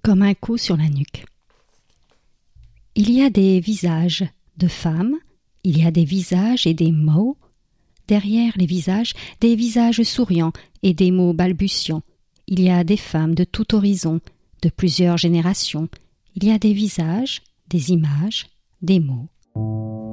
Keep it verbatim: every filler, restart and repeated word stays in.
comme un coup sur la nuque. Il y a des visages de femmes, il y a des visages et des mots, derrière les visages, des visages souriants et des mots balbutiants. Il y a des femmes de tout horizon, de plusieurs générations. Il y a des visages, des images, des mots.